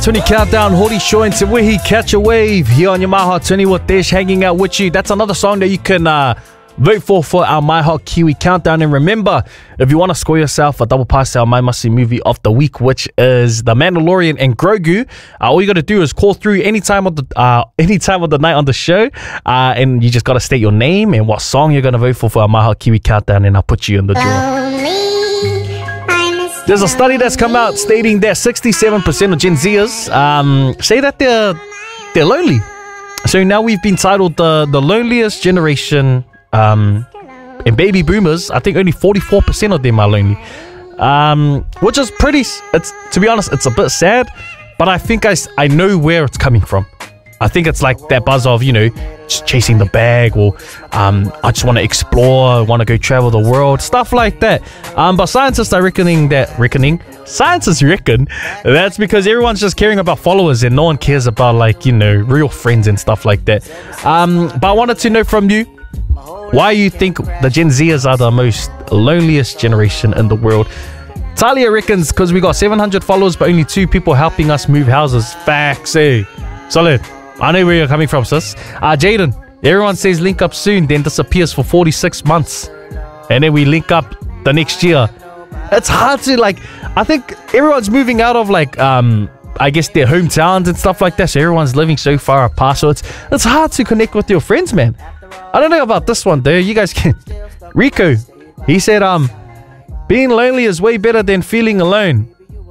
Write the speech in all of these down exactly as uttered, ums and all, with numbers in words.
twenty Countdown, Hori Show and Wehi Catch a Wave here on your My Hot twenty with Desh hanging out with you. That's another song that you can uh, vote for for our My Hot Kiwi Countdown. And remember, if you want to score yourself a double pass to our My Must See movie of the week, which is The Mandalorian and Grogu, uh, all you got to do is call through any time of the uh, any time of the night on the show, uh, and you just got to state your name and what song you're going to vote for for our My Hot Kiwi Countdown, and I'll put you in the draw. There's a study that's come out stating that sixty-seven percent of Gen Zers um, say that they're they're lonely. So now we've been titled the the loneliest generation. Um, and baby boomers, I think only forty-four percent of them are lonely, um, which is pretty. It's to be honest, it's a bit sad, but I think I I know where it's coming from. I think it's like that buzz of, you know, just chasing the bag, or um, I just want to explore, I want to go travel the world, stuff like that. Um, but scientists are reckoning that, reckoning, scientists reckon that's because everyone's just caring about followers and no one cares about, like, you know, real friends and stuff like that. Um, but I wanted to know from you, why you think the Gen Zers are the most loneliest generation in the world. Talia reckons because we got seven hundred followers but only two people helping us move houses. Facts, eh? Solid. I know where you're coming from, sis. Uh, Jaden, everyone says link up soon, then disappears for forty-six months. And then we link up the next year. It's hard to, like, I think everyone's moving out of, like, um, I guess their hometowns and stuff like that. So everyone's living so far apart. So it's, it's hard to connect with your friends, man. I don't know about this one, though. You guys can... Rico, he said, um, being lonely is way better than feeling alone.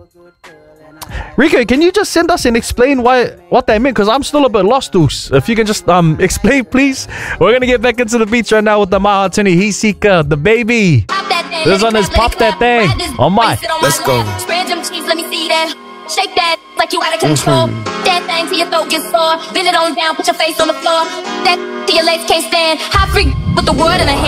Rico, can you just send us and explain why what that meant? Because I'm still a bit lost, Deuce. If you can just um explain, please. We're going to get back into the beats right now with the My Hot twenty. He's Seeker, the baby. This one is Pop That Thing. On my. Let's go. Spread them cheeks, let me see that. Shake that like you out of control. Mm-hmm. That thing till your throat gets sore. Bend it on down, put your face on the floor. That till your legs can't stand. High freak with the word in a hand.